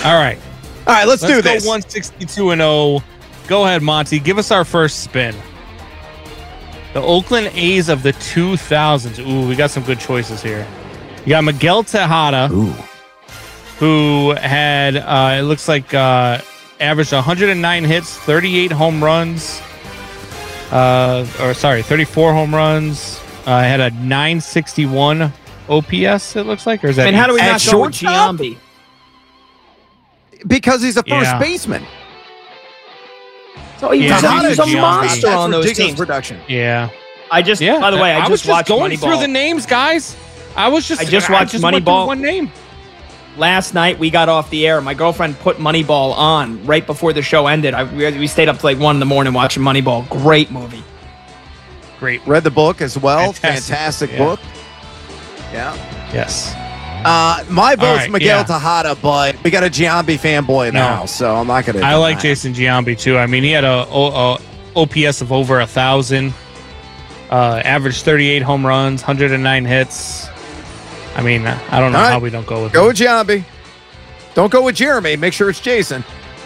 All right. All right, let's do this. Go 162-0. Go ahead, Monty. Give us our first spin. The Oakland A's of the 2000s. Ooh, we got some good choices here. You got Miguel Tejada, who had, it looks like, averaged 109 hits, 38 home runs. 34 home runs. Had a 961 OPS, it looks like. Or is that? And how do we not go with shortstop? Giambi? Because he's a first baseman. So he's a monster on those ridiculous teams. production. Yeah. By the way, I just watched going Moneyball. through the names, guys. I watched went through Moneyball. One name. Last night we got off the air. My girlfriend put Moneyball on right before the show ended. We stayed up till like 1 a.m. watching Moneyball. Great movie. Great. Read the book as well. Fantastic book. Yeah. Yes. My vote's Miguel Tejada, but we got a Giambi fanboy now, so I'm not going to. I like Jason Giambi too. I mean, he had a OPS of over 1,000, averaged 38 home runs, 109 hits. I mean, I don't know how we don't go with with Giambi. Don't go with Jeremy. Make sure it's Jason.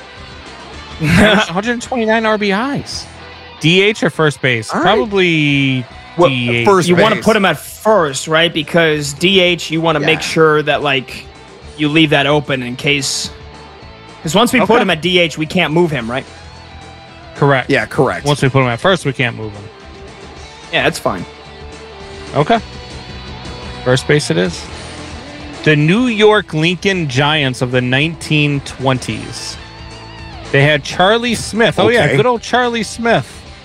129 RBIs. DH or first base? Probably DH. First you want to put him at first, right? Because DH, you want to make sure that like you leave that open in case. Because once we put him at DH, we can't move him, right? Correct. Yeah, correct. Once we put him at first, we can't move him. Yeah, that's fine. Okay. First base it is. The New York Lincoln Giants of the 1920s. They had Charlie Smith. Oh, yeah, good old Charlie Smith.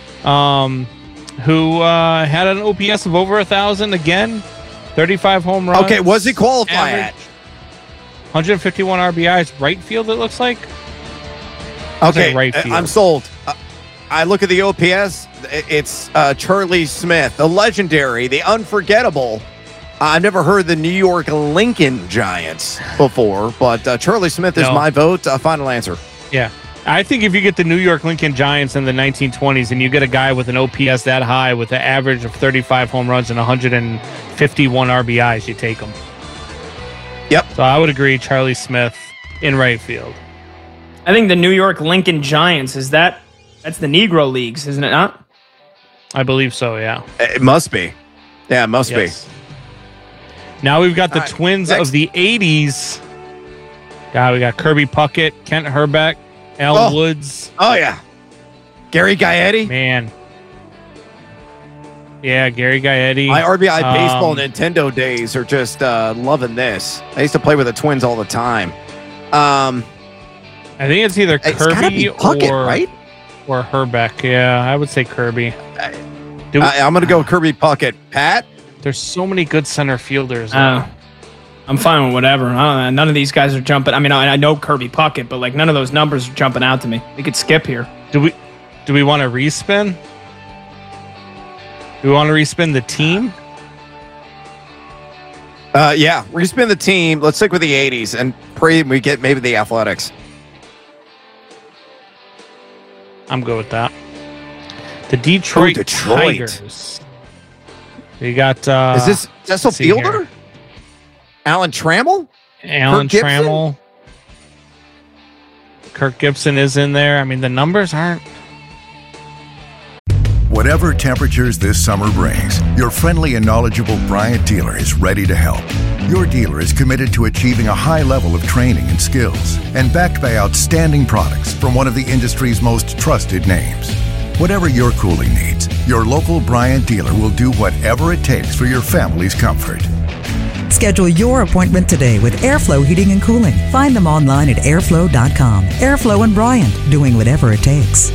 Who had an OPS of over 1,000 again. 35 home runs. Okay, was he qualify at? 151 RBIs. Right field, it looks like. Okay, right field. I'm sold. I look at the OPS. It's Charlie Smith, the legendary, the unforgettable. I've never heard the New York Lincoln Giants before, but Charlie Smith is my vote. Final answer. Yeah. I think if you get the New York Lincoln Giants in the 1920s and you get a guy with an OPS that high with an average of 35 home runs and 151 RBIs, you take him. Yep. So I would agree, Charlie Smith in right field. I think the New York Lincoln Giants, that's the Negro Leagues, isn't it not? I believe so, yeah. It must be. Yeah, it must be. Now we've got the Twins of the 80s. We got Kirby Puckett, Kent Herbeck, Al Woods. Oh, yeah. Gary Gaetti. Man. Yeah, Gary Gaetti. My RBI baseball Nintendo days are just loving this. I used to play with the Twins all the time. I think it's either Kirby Puckett, right? Or Herbeck. Yeah, I would say Kirby. I'm going to go Kirby Puckett. Pat? There's so many good center fielders. I'm fine with whatever. None of these guys are jumping. I mean, I know Kirby Puckett, but like none of those numbers are jumping out to me. We could skip here. Do we want to respin? Do we want to respin the team? Yeah, respin the team. Let's stick with the 80s and pray we get maybe the Athletics. I'm good with that. The Detroit Tigers. You got is this Cecil Fielder? Here. Alan Trammell? Alan Trammell. Kirk Gibson is in there. I mean, the numbers aren't. Whatever temperatures this summer brings, your friendly and knowledgeable Bryant dealer is ready to help. Your dealer is committed to achieving a high level of training and skills and backed by outstanding products from one of the industry's most trusted names. Whatever your cooling needs, your local Bryant dealer will do whatever it takes for your family's comfort. Schedule your appointment today with Airflow Heating and Cooling. Find them online at airflow.com. Airflow and Bryant, doing whatever it takes.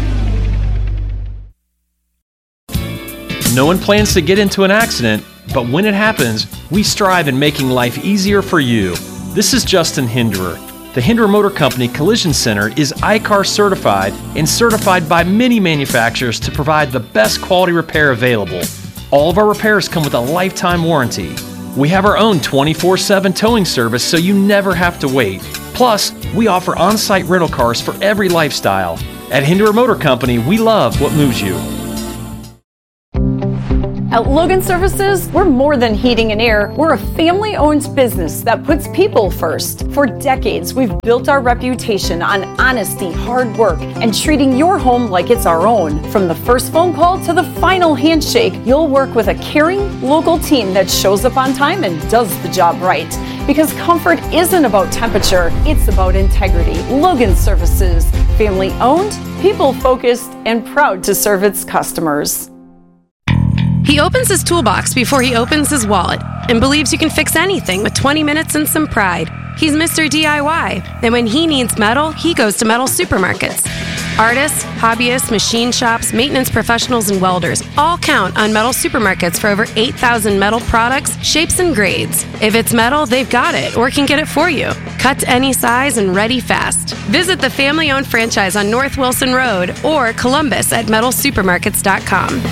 No one plans to get into an accident, but when it happens, we strive in making life easier for you. This is Justin Hinderer. The Hinderer Motor Company Collision Center is ICAR certified and certified by many manufacturers to provide the best quality repair available. All of our repairs come with a lifetime warranty. We have our own 24/7 towing service so you never have to wait. Plus, we offer on-site rental cars for every lifestyle. At Hinderer Motor Company, we love what moves you. At Logan Services, we're more than heating and air. We're a family-owned business that puts people first. For decades, we've built our reputation on honesty, hard work, and treating your home like it's our own. From the first phone call to the final handshake, you'll work with a caring, local team that shows up on time and does the job right. Because comfort isn't about temperature, it's about integrity. Logan Services, family-owned, people-focused, and proud to serve its customers. He opens his toolbox before he opens his wallet and believes you can fix anything with 20 minutes and some pride. He's Mr. DIY, and when he needs metal, he goes to Metal Supermarkets. Artists, hobbyists, machine shops, maintenance professionals, and welders all count on Metal Supermarkets for over 8,000 metal products, shapes, and grades. If it's metal, they've got it or can get it for you. Cut to any size and ready fast. Visit the family-owned franchise on North Wilson Road or Columbus at metalsupermarkets.com.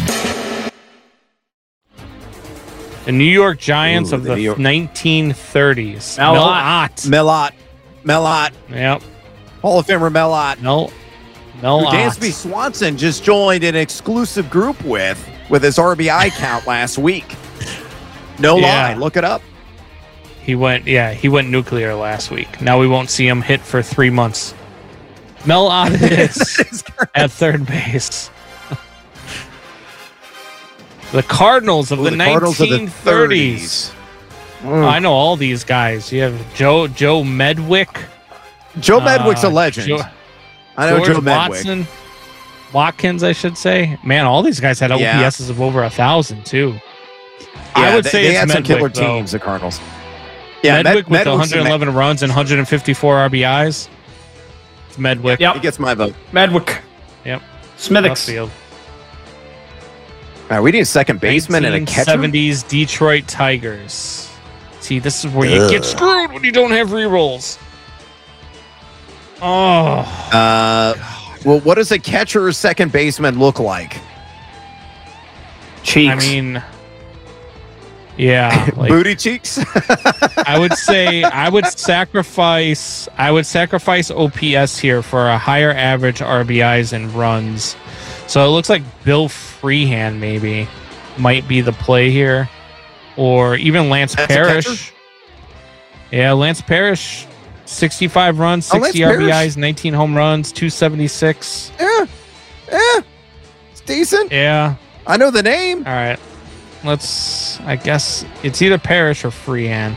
The New York Giants of the 1930s. Mellott. Yep. Hall of Famer Mellott. Mellott. Dansby Swanson just joined an exclusive group with his RBI count last week. No lie. Look it up. He went nuclear last week. Now we won't see him hit for 3 months. Mellott is at third base. The Cardinals of the 1930s. I know all these guys. You have Joe Medwick. Joe Medwick's a legend. I know George Joe Medwick. Watkins, I should say. Man, all these guys had OPSs of over 1,000 too. Yeah, I would say they it's had some killer Medwick, teams. The Cardinals. Yeah, Medwick with 111 runs and 154 RBIs. It's Medwick. Yep. He gets my vote. Medwick. Yep. Smithix. All right, we need a second baseman and a catcher. 70s Detroit Tigers. See, this is where you get screwed when you don't have rerolls. Well, what does a catcher or second baseman look like? Cheeks. I mean, yeah, like, booty cheeks. I would say I would sacrifice OPS here for a higher average RBIs and runs. So it looks like Bill Freehan maybe might be the play here, or even Lance Parrish. Yeah, Lance Parrish, 65 runs, 60 RBIs, 19 home runs, 276. Yeah, it's decent. Yeah, I know the name. All right, I guess it's either Parrish or Freehan.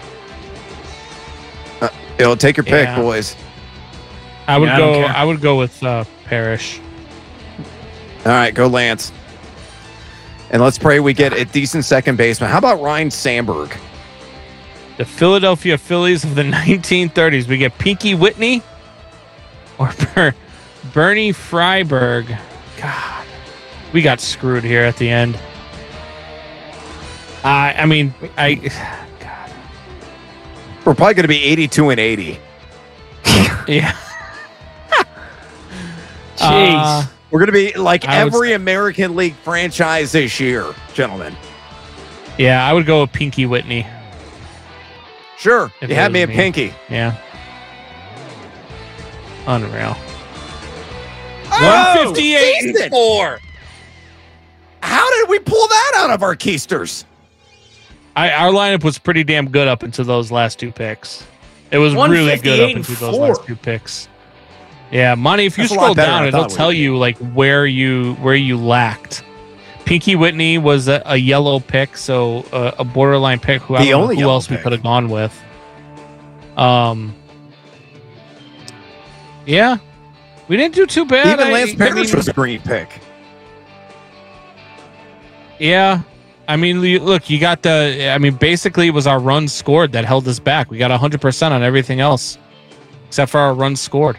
Take your pick, boys. I would go with Parrish. All right, go Lance. And let's pray we get a decent second baseman. How about Ryan Sandberg? The Philadelphia Phillies of the 1930s. We get Pinky Whitney or Bernie Freiberg. God, we got screwed here at the end. God. We're probably going to be 82 and 80. Yeah. Jeez. We're going to be like every American League franchise this year, gentlemen. Yeah, I would go with Pinky Whitney. Sure. You had me at Pinky. Yeah. Unreal. 158-4. How did we pull that out of our keisters? Our lineup was pretty damn good up until those last two picks. It was really good up until those last two picks. Yeah, Monty, if you scroll down, it'll tell you like where you lacked. Pinky Whitney was a yellow pick, so a borderline pick. Who else we could have gone with? Yeah, we didn't do too bad. Even Lance Parrish was a green pick. Yeah, I mean, look, you got basically it was our runs scored that held us back. We got 100% on everything else, except for our runs scored.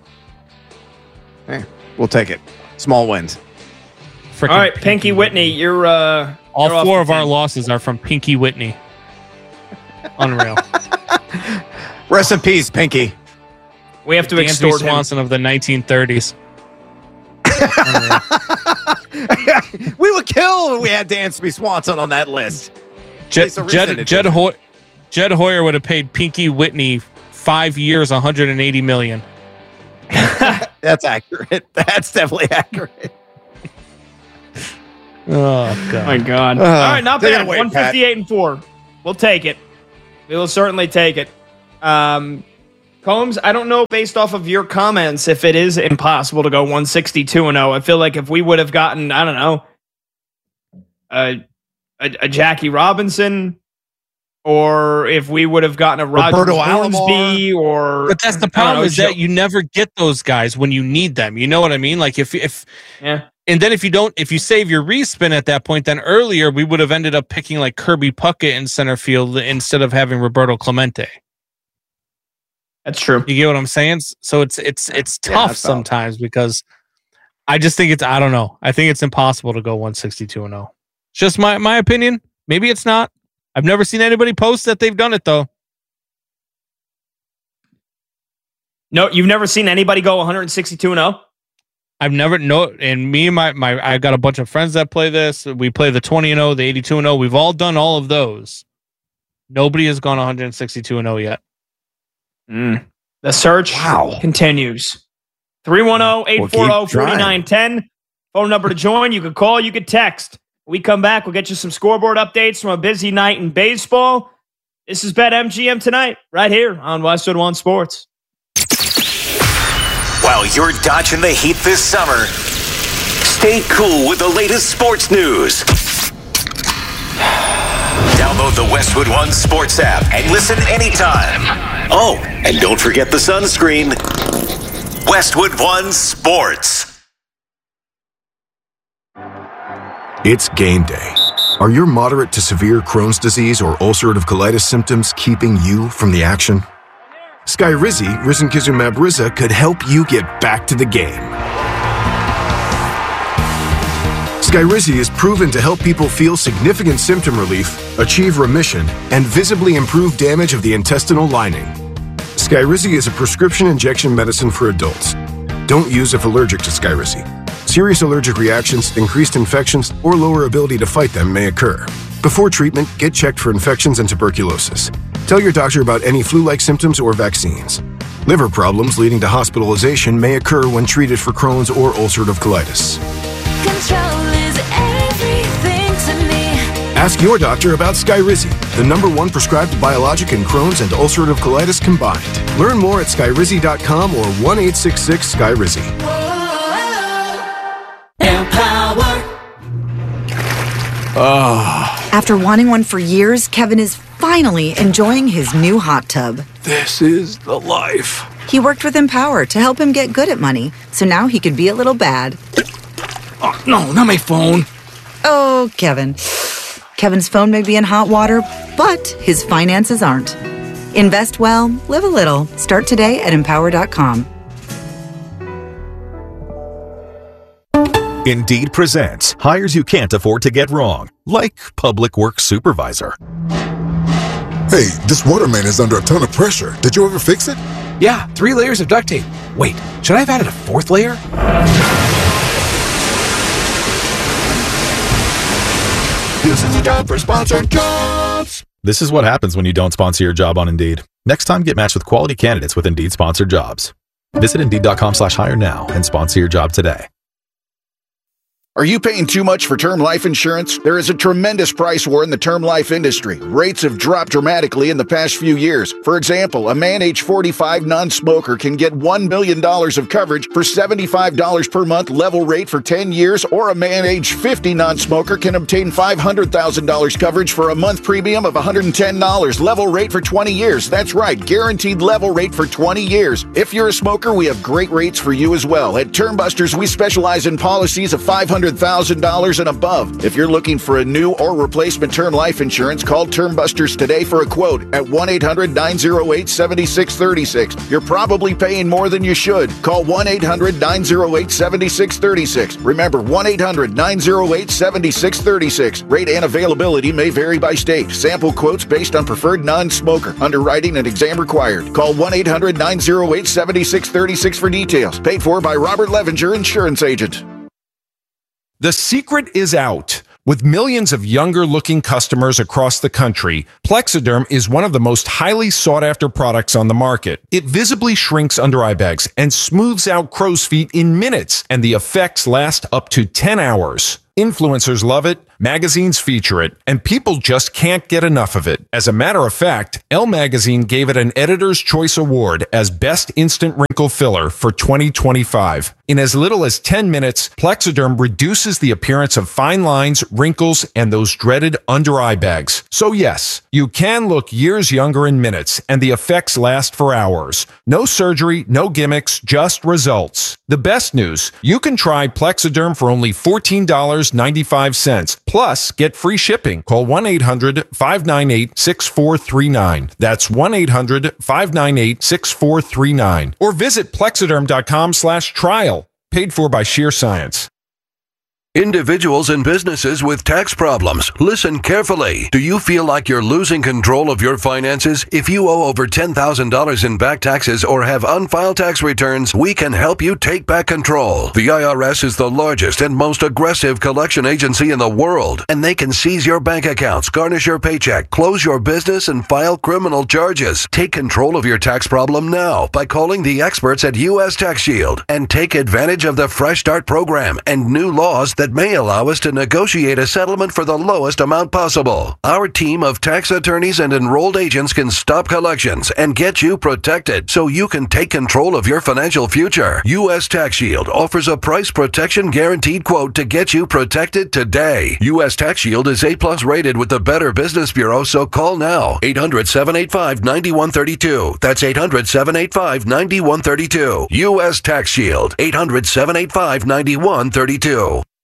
Hey, we'll take it. Small wins. All right, Pinky Whitney, you're all four of our losses are from Pinky Whitney. Unreal. Rest in peace, Pinky. We have to extort him. Swanson of the 1930s. We would kill if we had Dansby Swanson on that list. Jed Hoyer would have paid Pinky Whitney 5 years, $180 million. That's accurate. That's definitely accurate. Oh, God. My God. All right, not take it bad. away, 158 and 4. We'll take it. We will certainly take it. Combs, I don't know based off of your comments if it is impossible to go 162-0. I feel like if we would have gotten, I don't know, a Jackie Robinson, or if we would have gotten a Roger Hornsby, or but that's the problem is that you never get those guys when you need them. You know what I mean? Like if yeah. And then if you save your respin at that point, then earlier we would have ended up picking like Kirby Puckett in center field instead of having Roberto Clemente. That's true. You get what I'm saying? So it's tough sometimes because I just think I don't know. I think it's impossible to go 162-0. It's just my opinion. Maybe it's not. I've never seen anybody post that they've done it though. No, you've never seen anybody go 162-0? I've never and me and my I got a bunch of friends that play this. We play the 20-0, the 82-0. We've all done all of those. Nobody has gone 162-0 yet. The search continues. 310-840-4910. Phone number to join. You could call, you could text. When we come back, we'll get you some scoreboard updates from a busy night in baseball. This is BetMGM tonight, right here on Westwood One Sports. While you're dodging the heat this summer, stay cool with the latest sports news. Download the Westwood One Sports app and listen anytime. Oh, and don't forget the sunscreen. Westwood One Sports. It's game day. Are your moderate to severe Crohn's disease or ulcerative colitis symptoms keeping you from the action? Skyrizi, risankizumab Riza, could help you get back to the game. Skyrizi is proven to help people feel significant symptom relief, achieve remission, and visibly improve damage of the intestinal lining. Skyrizi is a prescription injection medicine for adults. Don't use if allergic to Skyrizi. Serious allergic reactions, increased infections, or lower ability to fight them may occur. Before treatment, get checked for infections and tuberculosis. Tell your doctor about any flu-like symptoms or vaccines. Liver problems leading to hospitalization may occur when treated for Crohn's or ulcerative colitis. Control is everything to me. Ask your doctor about Skyrizi, the #1 prescribed biologic in Crohn's and ulcerative colitis combined. Learn more at skyrizi.com or 1-866-SKYRIZI. Empower. After wanting one for years, Kevin is finally enjoying his new hot tub. This is the life. He worked with Empower to help him get good at money, so now he could be a little bad. Oh, no, not my phone. Oh, Kevin. Kevin's phone may be in hot water, but his finances aren't. Invest well, live a little. Start today at Empower.com. Indeed presents hires you can't afford to get wrong, like public works supervisor. Hey, this water main is under a ton of pressure. Did you ever fix it? Yeah, 3 layers of duct tape. Wait, should I have added a 4th layer? This is a job for sponsored jobs. This is what happens when you don't sponsor your job on Indeed. Next time, get matched with quality candidates with Indeed sponsored jobs. Visit Indeed.com/hire now and sponsor your job today. Are you paying too much for term life insurance? There is a tremendous price war in the term life industry. Rates have dropped dramatically in the past few years. For example, a man age 45 non-smoker can get $1 million of coverage for $75 per month level rate for 10 years, or a man age 50 non-smoker can obtain $500,000 coverage for a month premium of $110 level rate for 20 years. That's right, guaranteed level rate for 20 years. If you're a smoker, we have great rates for you as well. At Termbusters, we specialize in policies of $500,000 and above. If you're looking for a new or replacement term life insurance, call Termbusters today for a quote at 1-800-908-7636. You're probably paying more than you should. Call 1-800-908-7636. Remember, 1-800-908-7636. Rate and availability may vary by state. Sample quotes based on preferred non-smoker. Underwriting and exam required. Call 1-800-908-7636 for details. Paid for by Robert Levenger, Insurance Agent. The secret is out. With millions of younger-looking customers across the country, Plexiderm is one of the most highly sought-after products on the market. It visibly shrinks under eye bags and smooths out crow's feet in minutes, and the effects last up to 10 hours. Influencers love it, magazines feature it, and people just can't get enough of it. As a matter of fact, Elle Magazine gave it an Editor's Choice Award as Best Instant Wrinkle Filler for 2025. In as little as 10 minutes, Plexiderm reduces the appearance of fine lines, wrinkles, and those dreaded under-eye bags. So yes, you can look years younger in minutes, and the effects last for hours. No surgery, no gimmicks, just results. The best news, you can try Plexiderm for only $14.95. Plus, get free shipping. Call 1-800-598-6439. That's 1-800-598-6439. Or visit plexiderm.com/trial. Paid for by Sheer Science. Individuals and businesses with tax problems, listen carefully. Do you feel like you're losing control of your finances? If you owe over $10,000 in back taxes or have unfiled tax returns, we can help you take back control. The IRS is the largest and most aggressive collection agency in the world, and they can seize your bank accounts, garnish your paycheck, close your business, and file criminal charges. Take control of your tax problem now by calling the experts at U.S. Tax Shield and take advantage of the Fresh Start program and new laws that may allow us to negotiate a settlement for the lowest amount possible. Our team of tax attorneys and enrolled agents can stop collections and get you protected so you can take control of your financial future. U.S. Tax Shield offers a price protection guaranteed quote to get you protected today. U.S. Tax Shield is A+ rated with the Better Business Bureau, so call now. 800-785-9132. That's 800-785-9132. U.S. Tax Shield. 800-785-9132.